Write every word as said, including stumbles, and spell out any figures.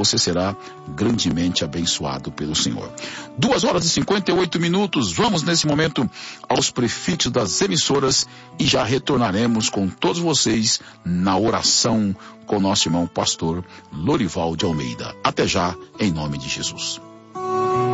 você será grandemente abençoado pelo Senhor. Duas horas e cinquenta e oito minutos, vamos nesse momento aos prefixos das emissoras e já retornaremos com todos vocês na oração com nosso irmão pastor Lorival de Almeida. Até já, em nome de Jesus.